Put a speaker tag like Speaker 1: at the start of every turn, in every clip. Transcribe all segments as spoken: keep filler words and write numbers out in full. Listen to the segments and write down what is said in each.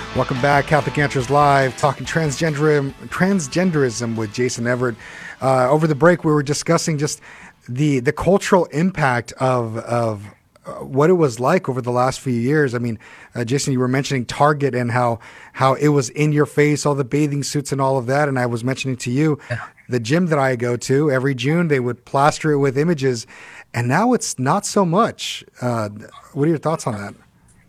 Speaker 1: Welcome back, Catholic Answers Live, talking transgenderism, transgenderism with Jason Evert. Uh, over the break, we were discussing just the the cultural impact of of uh, what it was like over the last few years. I mean, uh, Jason, you were mentioning Target and how how it was in your face, all the bathing suits and all of that. And I was mentioning to you,
Speaker 2: Yeah.
Speaker 1: the gym that I go to, every June they would plaster it with images, and now it's not so much. Uh, what are your thoughts on that?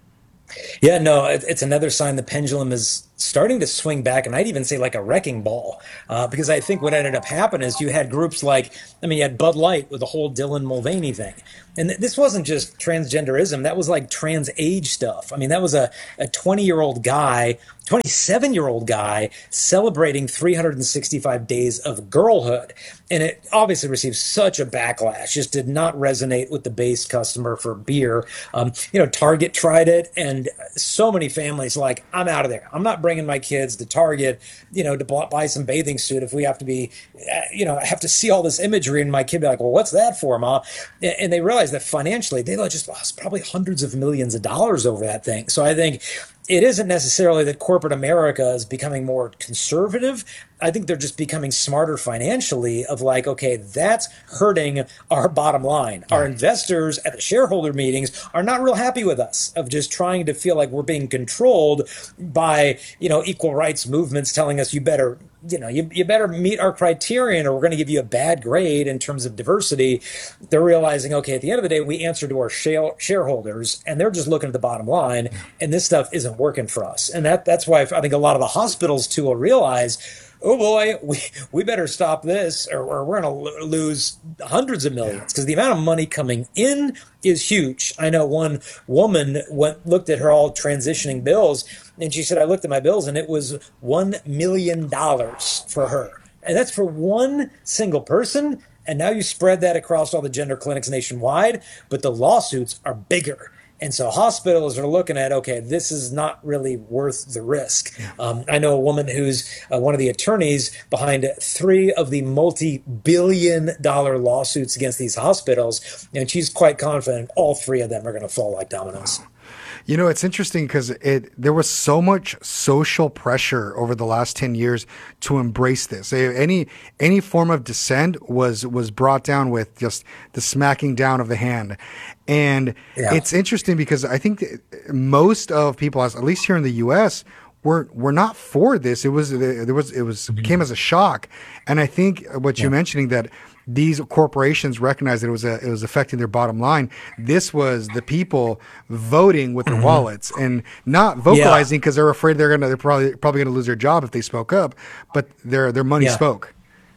Speaker 2: Yeah, no, it, it's another sign the pendulum is starting to swing back, and I'd even say like a wrecking ball. Uh, because I think what ended up happening is you had groups like, I mean, you had Bud Light with the whole Dylan Mulvaney thing. And th- this wasn't just transgenderism, that was like trans age stuff. I mean, that was a, a twenty year old guy, twenty-seven year old guy celebrating three hundred sixty-five days of girlhood. And it obviously received such a backlash, just did not resonate with the base customer for beer. Um, you know, Target tried it, and so many families like, I'm out of there. I'm not bringing my kids to Target, you know, to bu- buy some bathing suit if we have to be, uh, you know, I have to see all this imagery, and my kid be like, well, what's that for, Ma? And and they realize that financially they just lost probably hundreds of millions of dollars over that thing. So I think it isn't necessarily that corporate America is becoming more conservative. I think they're just becoming smarter financially of like, okay, that's hurting our bottom line. Our
Speaker 1: Yeah.
Speaker 2: investors at the shareholder meetings are not real happy with us of just trying to feel like we're being controlled by, you know, equal rights movements telling us you better, you know, you, you better meet our criterion or we're going to give you a bad grade in terms of diversity. They're realizing, okay, at the end of the day, we answer to our share, shareholders, and they're just looking at the bottom line, and this stuff isn't working for us. And that that's why I think a lot of the hospitals too will realize, oh boy, we, we better stop this or, or we're going to lose hundreds of
Speaker 1: Yeah.
Speaker 2: millions because the amount of money coming in is huge. I know one woman went looked at her all transitioning bills, and she said, I looked at my bills and it was one million dollars for her. And that's for one single person. And now you spread that across all the gender clinics nationwide, but the lawsuits are bigger. And so hospitals are looking at, okay, this is not really worth the risk. Um, I know a woman who's uh, one of the attorneys behind three of the multi-billion dollar lawsuits against these hospitals, and she's quite confident all three of them are going to fall like dominoes.
Speaker 1: You know, it's interesting because it there was so much social pressure over the last ten years to embrace this. Eh, Any any form of dissent was was brought down with just the smacking down of the hand. And
Speaker 2: Yeah.
Speaker 1: it's interesting because I think that most of people, at least here in the U S, were were not for this. It was there was it was came as a shock. And I think what you're
Speaker 2: Yeah.
Speaker 1: mentioning that these corporations recognized that it was a, it was affecting their bottom line. This was the people voting with their wallets and not
Speaker 2: Yeah.
Speaker 1: vocalizing because they're afraid they're gonna they're probably probably gonna lose their job if they spoke up. But their their money
Speaker 2: Yeah.
Speaker 1: spoke.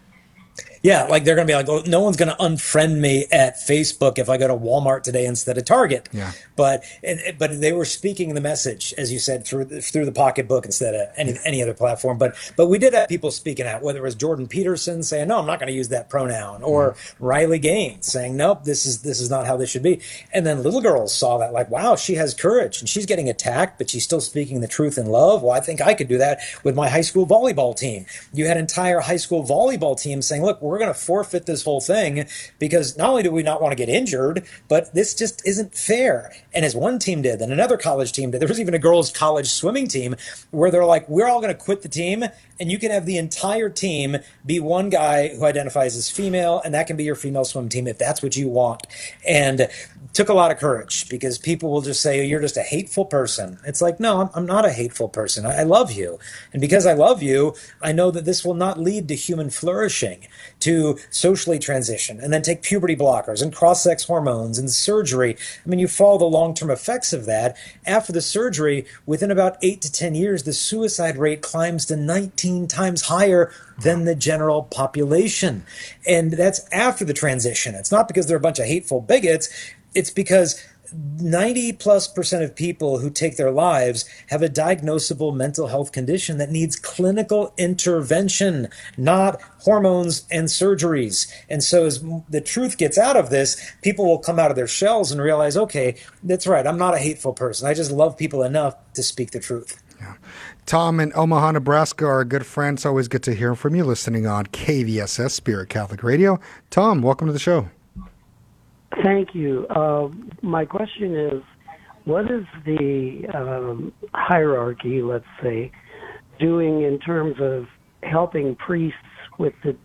Speaker 2: Yeah, like they're going to be like, oh, no one's going to unfriend me at Facebook if I go to Walmart today instead of Target.
Speaker 1: Yeah.
Speaker 2: But and- but they were speaking the message, as you said, through the, through the pocketbook instead of any any other platform. But but we did have people speaking out, whether it was Jordan Peterson saying, no, I'm not going to use that pronoun, or Riley Gaines saying, nope, this is this is not how this should be. And then little girls saw that, like, wow, she has courage and she's getting attacked, but she's still speaking the truth in love. Well, I think I could do that with my high school volleyball team. You had entire high school volleyball teams saying, look, we're going to forfeit this whole thing because not only do we not want to get injured, but this just isn't fair. And as one team did, then another college team did. There was even a girls' college swimming team where they're like, we're all going to quit the team, and you can have the entire team be one guy who identifies as female, and that can be your female swim team if that's what you want. And took a lot of courage because people will just say, you're just a hateful person. It's like, no, I'm, I'm not a hateful person. I, I love you. And because I love you, I know that this will not lead to human flourishing, to socially transition, and then take puberty blockers and cross-sex hormones and surgery. I mean, you follow the long-term effects of that. After the surgery, within about eight to ten years, the suicide rate climbs to nineteen times higher than the general population. And that's after the transition. It's not because they're a bunch of hateful bigots. It's because ninety plus percent of people who take their lives have a diagnosable mental health condition that needs clinical intervention, not hormones and surgeries. And so as the truth gets out of this, people will come out of their shells and realize, okay, that's right, I'm not a hateful person. I just love people enough to speak the truth.
Speaker 1: Yeah. Tom in Omaha, Nebraska are a good friend. It's always good to hear from you listening on K V S S Spirit Catholic Radio. Tom, welcome to the show.
Speaker 3: Thank you. Uh, my question is, what is the um, hierarchy, let's say, doing in terms of helping priests with the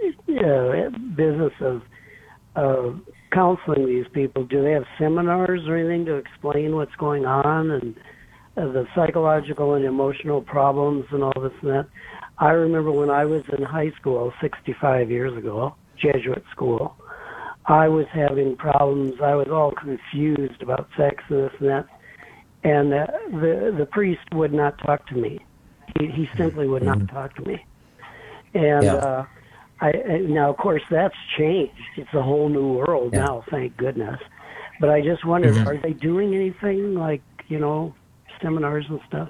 Speaker 3: uh, business of uh, counseling these people? Do they have seminars or anything to explain what's going on and uh, the psychological and emotional problems and all this and that? I remember when I was in high school sixty-five years ago, Jesuit school, I was having problems. I was all confused about sex and this and that. And uh, the the priest would not talk to me. He, he simply would not talk to me. And
Speaker 2: Yeah.
Speaker 3: uh, I, I now, of course, that's changed. It's a whole new world
Speaker 2: Yeah.
Speaker 3: now, thank goodness. But I just wondered,
Speaker 2: Mhm.
Speaker 3: are they doing anything like, you know, seminars and stuff?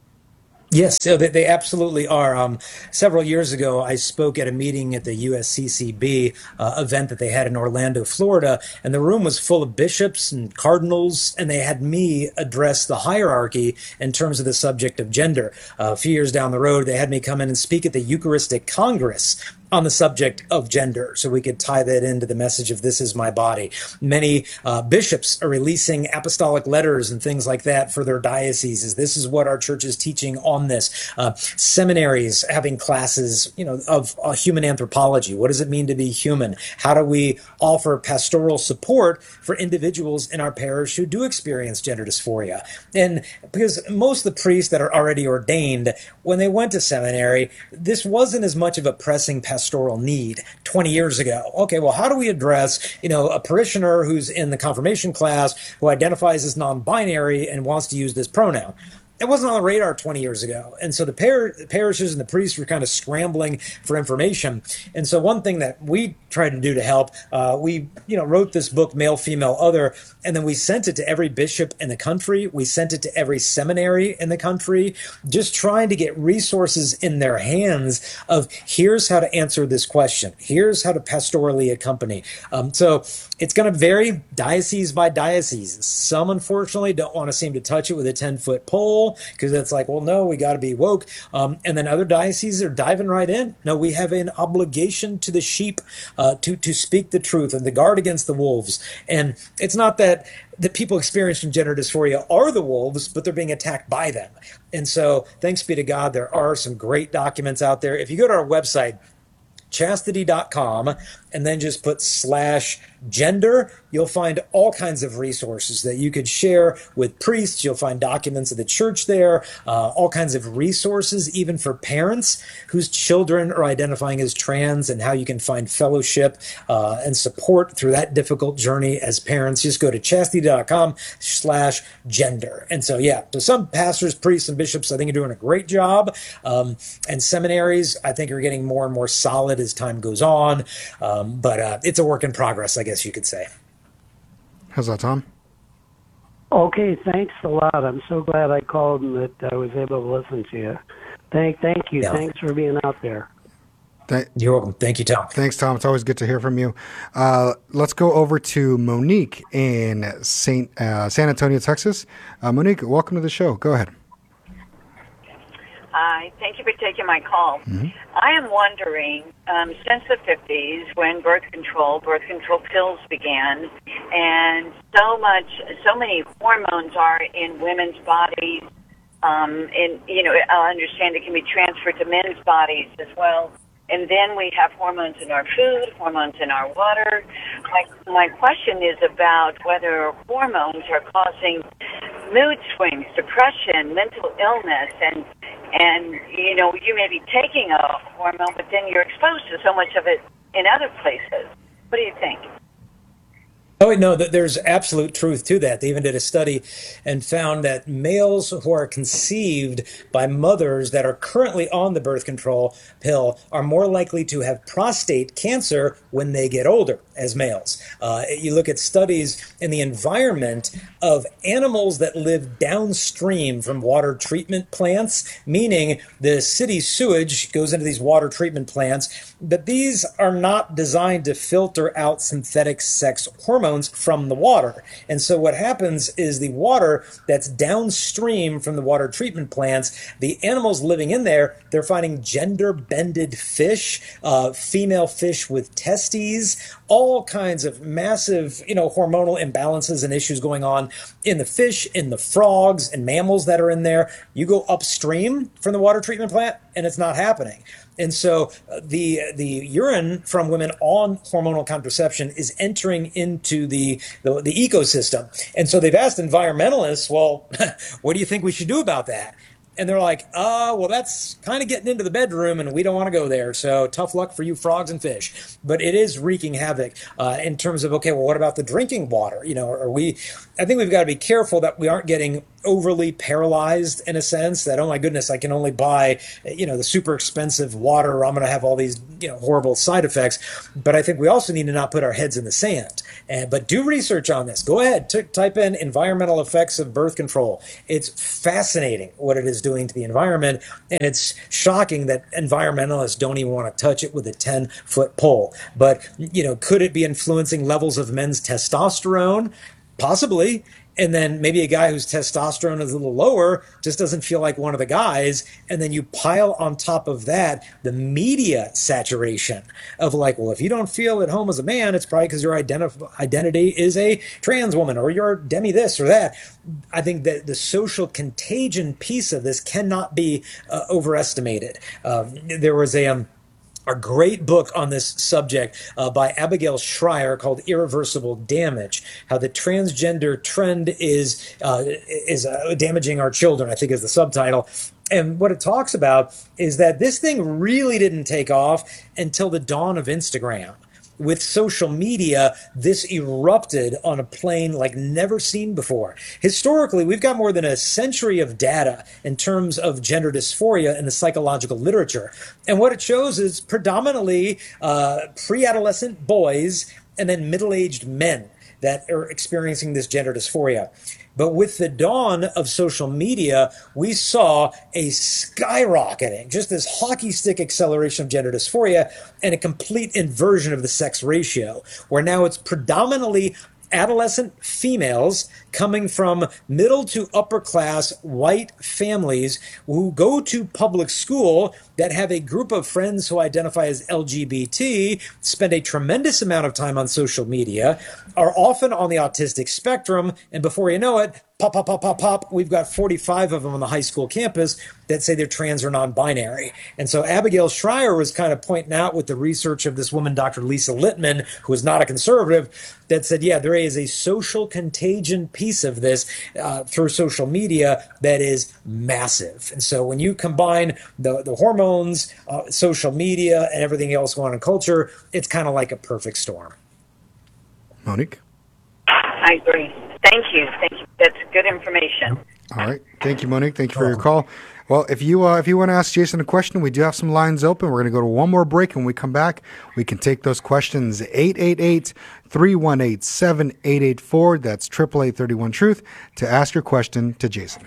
Speaker 2: Yes, so they, they absolutely are. Um, several years ago, I spoke at a meeting at the U S C C B uh, event that they had in Orlando, Florida, and the room was full of bishops and cardinals, and they had me address the hierarchy in terms of the subject of gender. Uh, a few years down the road, they had me come in and speak at the Eucharistic Congress on the subject of gender, so we could tie that into the message of "This is my body." Many uh, bishops are releasing apostolic letters and things like that for their dioceses. This is what our church is teaching on this. Uh, seminaries having classes, you know, of uh, human anthropology. What does it mean to be human? How do we offer pastoral support for individuals in our parish who do experience gender dysphoria? And because most of the priests that are already ordained, when they went to seminary, this wasn't as much of a pressing pastoral need twenty years ago. Okay, well, how do we address, you know, a parishioner who's in the confirmation class who identifies as non-binary and wants to use this pronoun? It wasn't on the radar twenty years ago. And so the par- parishes and the priests were kind of scrambling for information. And so one thing that we tried to do to help, uh, we, you know, wrote this book, Male, Female, Other, and then we sent it to every bishop in the country. We sent it to every seminary in the country, just trying to get resources in their hands of here's how to answer this question. Here's how to pastorally accompany. Um, so it's going to vary diocese by diocese. Some, unfortunately, don't want to seem to touch it with a ten-foot pole, because it's like, well, no, we got to be woke. Um, and then other dioceses are diving right in. No, we have an obligation to the sheep uh, to to speak the truth and to guard against the wolves. And it's not that the people experiencing gender dysphoria are the wolves, but they're being attacked by them. And so, thanks be to God, there are some great documents out there. If you go to our website, chastity dot com, and then just put slash gender, you'll find all kinds of resources that you could share with priests. You'll find documents of the church there, uh, all kinds of resources, even for parents whose children are identifying as trans, and how you can find fellowship uh, and support through that difficult journey as parents. Just go to chastity dot com slash gender. And so, yeah, so some pastors, priests, and bishops, I think, are doing a great job. Um, and seminaries, I think, are getting more and more solid as time goes on. Um, but uh, it's a work in progress, I guess you could say.
Speaker 1: How's that, Tom?
Speaker 3: Okay, thanks a lot. I'm so glad I called and that I was able to listen to you. Thank, thank you.
Speaker 2: Yeah.
Speaker 3: Thanks for being out there.
Speaker 1: Th-
Speaker 2: You're welcome. Thank you, Tom.
Speaker 1: Thanks, Tom. It's always good to hear from you. Uh, let's go over to Monique in Saint uh, San Antonio, Texas. Uh, Monique, welcome to the show. Go ahead.
Speaker 4: Hi, thank you for taking my call.
Speaker 1: Mm-hmm.
Speaker 4: I am wondering, um, since the fifties, when birth control, birth control pills began, and so much, so many hormones are in women's bodies, um, and, you know, I understand it can be transferred to men's bodies as well. And then we have hormones in our food, hormones in our water. My, my question is about whether hormones are causing mood swings, depression, mental illness, and, and you know, you may be taking a hormone, but then you're exposed to so much of it in other places. What do you think?
Speaker 2: Oh, no, there's absolute truth to that. They even did a study and found that males who are conceived by mothers that are currently on the birth control pill are more likely to have prostate cancer when they get older as males. Uh, you look at studies in the environment of animals that live downstream from water treatment plants, meaning the city sewage goes into these water treatment plants, but these are not designed to filter out synthetic sex hormones. hormones from the water. And so what happens is the water that's downstream from the water treatment plants, the animals living in there, they're finding gender-bended fish, uh, female fish with testes, all kinds of massive, you know, hormonal imbalances and issues going on in the fish, in the frogs and mammals that are in there. You go upstream from the water treatment plant and it's not happening. And so uh, the the urine from women on hormonal contraception is entering into the, the, the ecosystem. And so they've asked environmentalists, well, what do you think we should do about that? And they're like, uh, well, that's kind of getting into the bedroom, and we don't want to go there. So tough luck for you frogs and fish. But it is wreaking havoc uh, in terms of, okay, well, what about the drinking water? You know, are we, I think we've got to be careful that we aren't getting overly paralyzed in a sense that, oh my goodness, I can only buy, you know, the super expensive water, or I'm going to have all these, you know, horrible side effects. But I think we also need to not put our heads in the sand. And, but do research on this. Go ahead, t- type in environmental effects of birth control. It's fascinating what it is doing to the environment. And it's shocking that environmentalists don't even want to touch it with a ten-foot pole. But, you know, could it be influencing levels of men's testosterone? Possibly. And then maybe a guy whose testosterone is a little lower just doesn't feel like one of the guys. And then you pile on top of that the media saturation of like, well, if you don't feel at home as a man, it's probably because your identi- identity is a trans woman or you're demi this or that. I think that the social contagion piece of this cannot be uh, overestimated. Um, there was a... Um, A great book on this subject uh, by Abigail Schreier called Irreversible Damage, how the transgender trend is uh, is uh, damaging our children, I think is the subtitle. And what it talks about is that this thing really didn't take off until the dawn of Instagram. With social media, this erupted on a plane like never seen before. Historically, we've got more than a century of data in terms of gender dysphoria in the psychological literature. And what it shows is predominantly uh, pre-adolescent boys and then middle-aged men that are experiencing this gender dysphoria. But with the dawn of social media, we saw a skyrocketing, just this hockey stick acceleration of gender dysphoria and a complete inversion of the sex ratio, where now it's predominantly adolescent females coming from middle to upper class white families who go to public school that have a group of friends who identify as L G B T, spend a tremendous amount of time on social media, are often on the autistic spectrum, and before you know it, pop, pop, pop, pop, pop, we've got forty-five of them on the high school campus that say they're trans or non-binary. And so Abigail Schreier was kind of pointing out with the research of this woman, Doctor Lisa Littman, who is not a conservative, that said, yeah, there is a social contagion piece of this uh, through social media that is massive. And so when you combine the, the hormones, uh, social media, and everything else going on in culture, it's kind of like a perfect storm.
Speaker 1: Monique?
Speaker 4: I agree. Thank you. Thank you. That's good information.
Speaker 1: All right. Thank you, Monique. Thank you for your call. Well, if you uh, if you want to ask Jason a question, we do have some lines open. We're going to go to one more break. When we come back, we can take those questions. eight eight eight, three one eight, seven eight eight four. That's eight eight eight, three one, truth to ask your question to Jason.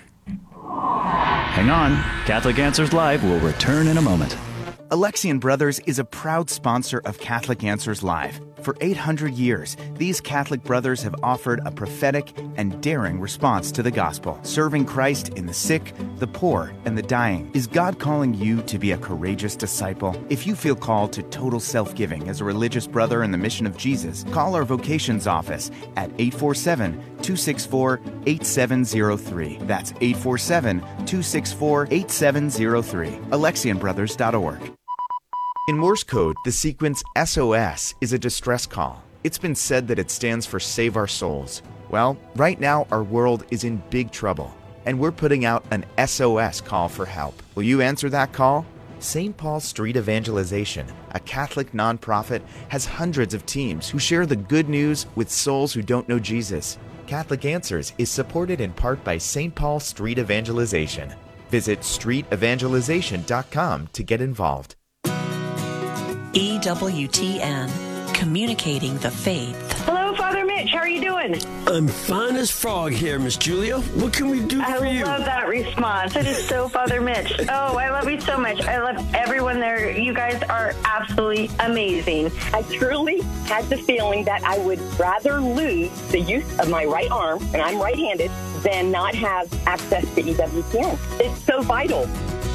Speaker 5: Hang on. Catholic Answers Live will return in a moment.
Speaker 6: Alexian Brothers is a proud sponsor of Catholic Answers Live. For eight hundred years, these Catholic brothers have offered a prophetic and daring response to the gospel, serving Christ in the sick, the poor, and the dying. Is God calling you to be a courageous disciple? If you feel called to total self-giving as a religious brother in the mission of Jesus, call our vocations office at eight four seven, two six four, eight seven zero three. That's eight four seven, two six four, eight seven zero three. Alexian Brothers dot org. In Morse code, the sequence S O S is a distress call. It's been said that it stands for Save Our Souls. Well, right now our world is in big trouble, and we're putting out an S O S call for help. Will you answer that call? Saint Paul Street Evangelization, a Catholic nonprofit, has hundreds of teams who share the good news with souls who don't know Jesus. Catholic Answers is supported in part by Saint Paul Street Evangelization. Visit street evangelization dot com to get involved.
Speaker 7: E W T N, communicating the faith.
Speaker 8: Hello,
Speaker 7: Hello, Father Mitch. How are you doing?
Speaker 8: I'm fine as frog here, Miss Julia. What can we do
Speaker 7: I
Speaker 8: for you?
Speaker 7: I love that response. It is so Father Mitch. Oh, I love you so much. I love everyone there. You guys are absolutely amazing.
Speaker 9: I truly had the feeling that I would rather lose the use of my right arm, and I'm right-handed, than not have access to E W T N. It's so vital.